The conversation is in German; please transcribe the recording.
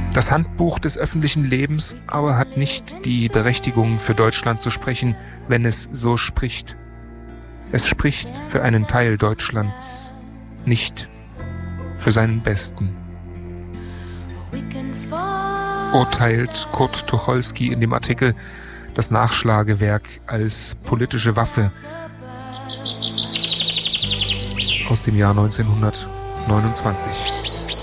Das Handbuch des öffentlichen Lebens aber hat nicht die Berechtigung, für Deutschland zu sprechen, wenn es so spricht. Es spricht für einen Teil Deutschlands, nicht für seinen Besten. Urteilt Kurt Tucholsky in dem Artikel Das Nachschlagewerk als politische Waffe aus dem Jahr 1929.